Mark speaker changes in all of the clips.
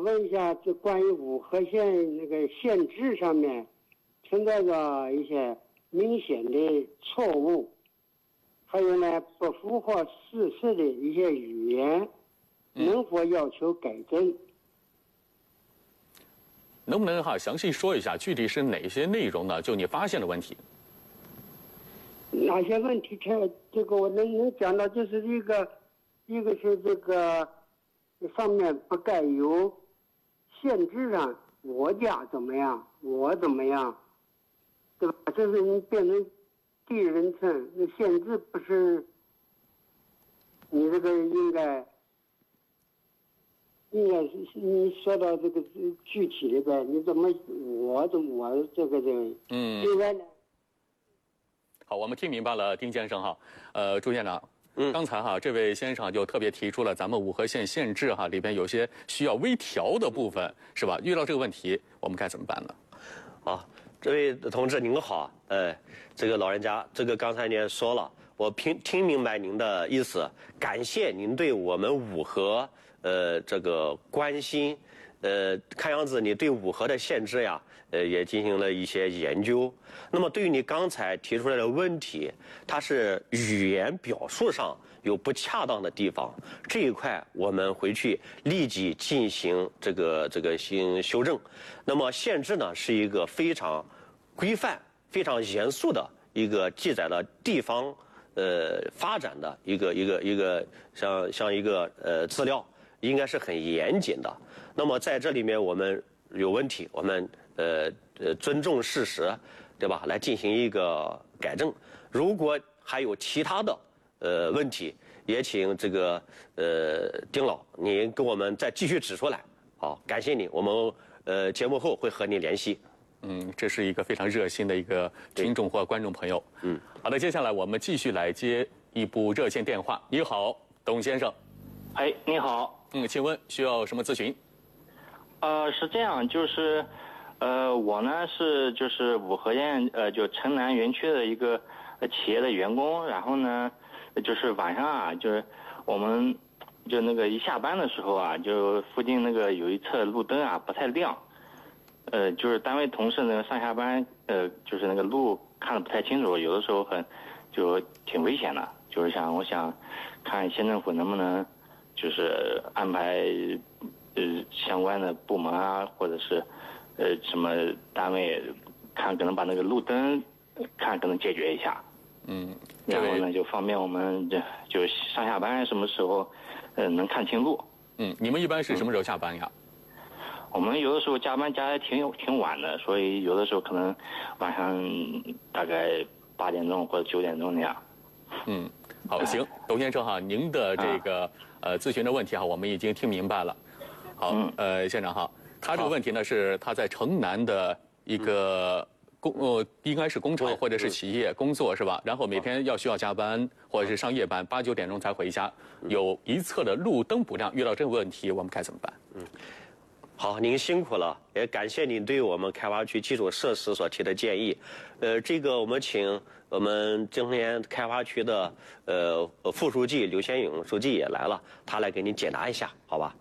Speaker 1: 问一下，就关于五河县那个县制上面存在着一些明显的错误，还有呢不符合事实的一些语言，能否要求改正？
Speaker 2: 能不能详细说一下具体是哪些内容呢？就你发现的问题。
Speaker 1: 哪些问题？这个我能讲到，就是一个是这个上面不该有县制上我家怎么样，我怎么样，对吧？这是你变成第一人称，那县制不是你这个应该是你说到这个具体的呗，你怎么我这个另外呢？
Speaker 2: 好，我们听明白了，丁先生哈，朱县长，刚才这位先生就特别提出了咱们五河县县制里边有些需要微调的部分，是吧？遇到这个问题，我们该怎么办呢？
Speaker 3: 啊，这位同志您好，这个老人家，这个刚才您说了，我听明白您的意思，感谢您对我们五河这个关心，看样子你对五河的县制呀，也进行了一些研究。那么对于你刚才提出来的问题，它是语言表述上有不恰当的地方，这一块我们回去立即进行这个修正。那么县制呢是一个非常规范、非常严肃的一个记载了地方发展的一个像一个资料，应该是很严谨的。那么在这里面我们有问题，我们尊重事实，对吧？来进行一个改正。如果还有其他的问题，也请这个丁老您跟我们再继续指出来。好，感谢你，我们节目后会和您联系。
Speaker 2: 这是一个非常热心的一个听众或观众朋友。好的，接下来我们继续来接一部热线电话。你好，董先生。
Speaker 4: 哎，你好。
Speaker 2: 请问需要什么咨询？
Speaker 4: 是这样，就是我呢是就是五河县就城南园区的一个企业的员工，然后呢就是晚上就是我们就那个一下班的时候就附近那个有一侧路灯不太亮，就是单位同事呢上下班就是那个路看得不太清楚，有的时候就挺危险的，就是我想看县政府能不能就是安排相关的部门或者是什么单位看可能把那个路灯看可能解决一下。然后呢就方便我们就上下班什么时候能看清路。
Speaker 2: 你们一般是什么时候下班呀？
Speaker 4: 我们有的时候加班加的挺晚的，所以有的时候可能晚上大概8点钟或者9点钟那样。
Speaker 2: 好，行，董先生您的这个咨询的问题我们已经听明白了。好，县长他这个问题呢是他在城南的一个应该是工厂或者是企业工作是吧？然后每天需要加班或者是上夜班，8、9点钟才回家，有一侧的路灯不亮，遇到这个问题我们该怎么办？
Speaker 3: 好，您辛苦了，也感谢您对我们开发区基础设施所提的建议。这个我们请我们今天开发区的副书记刘先勇书记也来了，他来给您解答一下，好吧？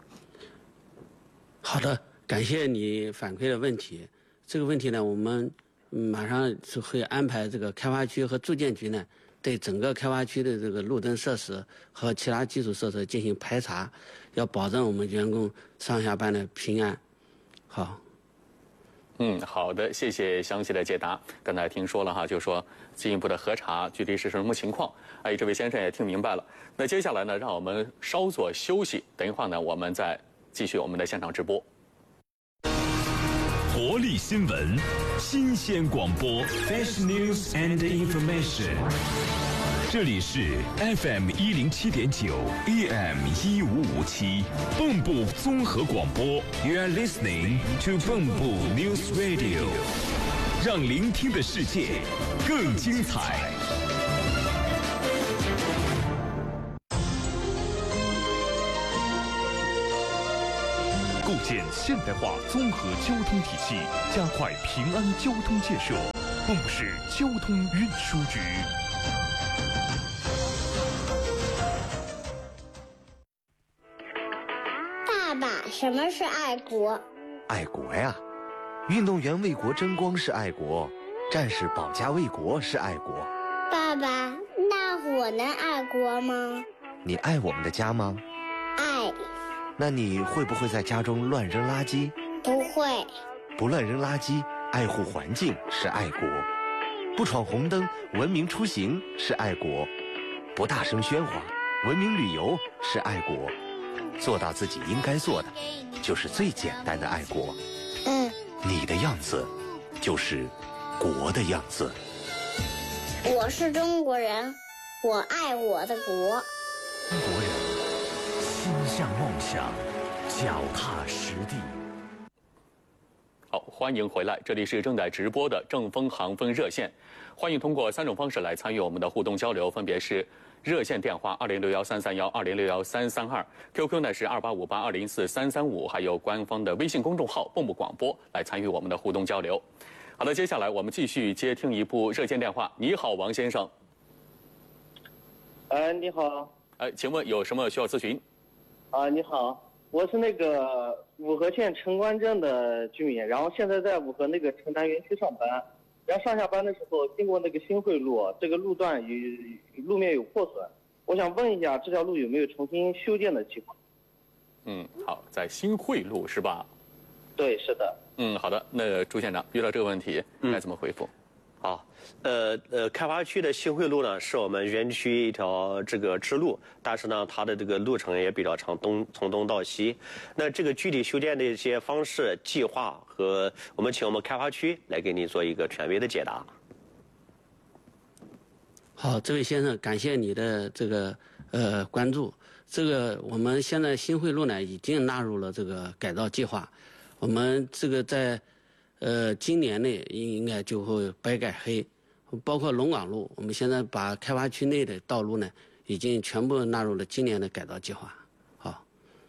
Speaker 5: 好的，感谢你反馈的问题。这个问题呢，我们马上是会安排这个开发区和住建局呢，对整个开发区的这个路灯设施和其他基础设施进行排查，要保证我们员工上下班的平安。好。
Speaker 2: 好的，谢谢详细的解答。刚才听说了就说进一步的核查具体是什么情况。这位先生也听明白了。那接下来呢，让我们稍作休息，等一会儿呢，我们再继续我们的现场直播。
Speaker 6: 活力新闻，新鲜广播 ，Fresh News and Information。这里是 FM 107.9 AM 1557蚌埠综合广播 ，You are listening to 蚌埠 News Radio， 让聆听的世界更精彩。构建现代化综合交通体系，加快平安交通建设。蚌埠市交通运输局。
Speaker 7: 爸爸什么是爱国？
Speaker 8: 爱国呀，运动员为国争光是爱国，战士保家卫国是爱国。
Speaker 7: 爸爸，那我能爱国吗？
Speaker 8: 你爱我们的家吗？
Speaker 7: 爱。
Speaker 8: 那你会不会在家中乱扔垃圾？
Speaker 7: 不会。
Speaker 8: 不乱扔垃圾，爱护环境是爱国。不闯红灯，文明出行是爱国。不大声喧哗，文明旅游是爱国。做到自己应该做的，就是最简单的爱国。你的样子，就是国的样子。
Speaker 7: 我是中国人，我爱我的国。
Speaker 6: 中国人心向梦想，脚踏实地。
Speaker 2: 好，欢迎回来，这里是正在直播的正风航风热线，欢迎通过3种方式来参与我们的互动交流，分别是热线电话20613312061332，QQ 呢是2858204335，还有官方的微信公众号“蹦蹦广播”来参与我们的互动交流。好的，接下来我们继续接听一部热线电话。你好，王先生。
Speaker 9: 你好。
Speaker 2: 请问有什么需要咨询？
Speaker 9: 你好。我是那个五河县城关镇的居民，然后现在在五河那个城南园区上班，然后上下班的时候经过那个新会路，这个路段路面有破损，我想问一下这条路有没有重新修建的计划？
Speaker 2: 好，在新会路是吧？
Speaker 9: 对，是的。
Speaker 2: 好的，那朱县长遇到这个问题该怎么回复？
Speaker 3: 好，开发区的新会路呢，是我们园区一条这个支路，但是呢，它的这个路程也比较长，从东到西。那这个具体修建的一些方式、计划和我们请我们开发区来给你做一个权威的解答。
Speaker 5: 好，这位先生，感谢你的这个关注。这个我们现在新会路呢已经纳入了这个改造计划，我们这个在今年内应该就会白改黑，包括龙岗路，我们现在把开发区内的道路呢，已经全部纳入了今年的改造计划。好。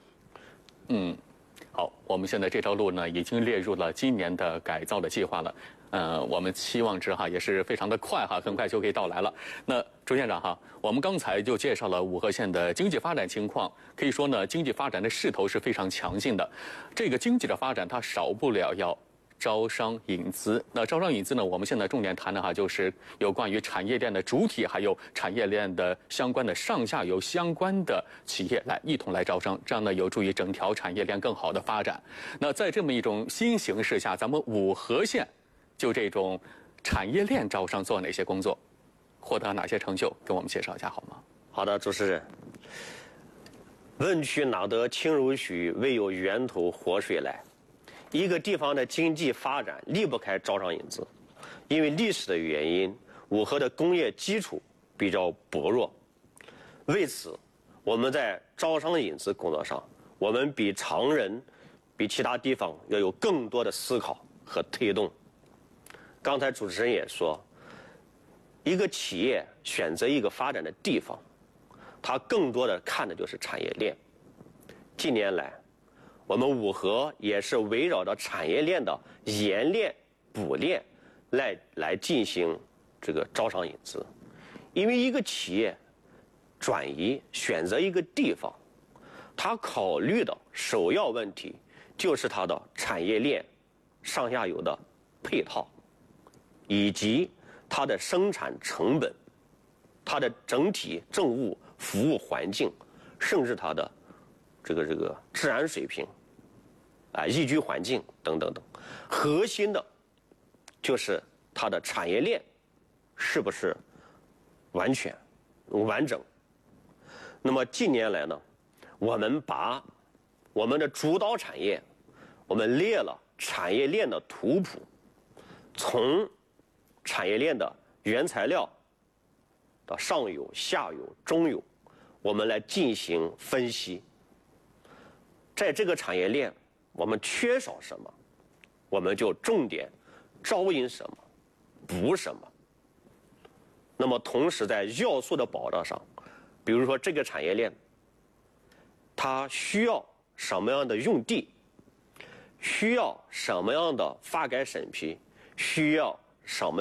Speaker 2: 好，我们现在这条路呢，已经列入了今年的改造的计划了。我们期望值也是非常的快很快就可以到来了。那朱县长我们刚才就介绍了五河县的经济发展情况，可以说呢，经济发展的势头是非常强劲的。这个经济的发展，它少不了要招商引资。那招商引资呢，我们现在重点谈的就是有关于产业链的主体，还有产业链的相关的上下游相关的企业来一同来招商，这样呢有助于整条产业链更好的发展。那在这么一种新形势下，咱们五河县就这种产业链招商做哪些工作，获得哪些成就，跟我们介绍一下好吗？
Speaker 3: 好的，主持人。问渠哪得清如许，为有源头活水来。一个地方的经济发展离不开招商引资，因为历史的原因，五河的工业基础比较薄弱。为此，我们在招商引资工作上，我们比常人、比其他地方要有更多的思考和推动。刚才主持人也说，一个企业选择一个发展的地方，它更多的看的就是产业链。近年来，我们五河也是围绕着产业链的冶炼、补炼来进行这个招商引资。因为一个企业转移选择一个地方，它考虑的首要问题就是它的产业链上下游的配套，以及它的生产成本、它的整体政务服务环境，甚至它的这个治安水平、宜居环境等等等。核心的就是它的产业链是不是完全完整。那么近年来呢，我们把我们的主导产业，我们列了产业链的图谱，从产业链的原材料到上游、下游、中游，我们来进行分析。在这个产业链，我们缺少什么，我们就重点招引什么，补什么。那么同时在要素的保障上，比如说这个产业链，它需要什么样的用地，需要什么样的发改审批，需要什么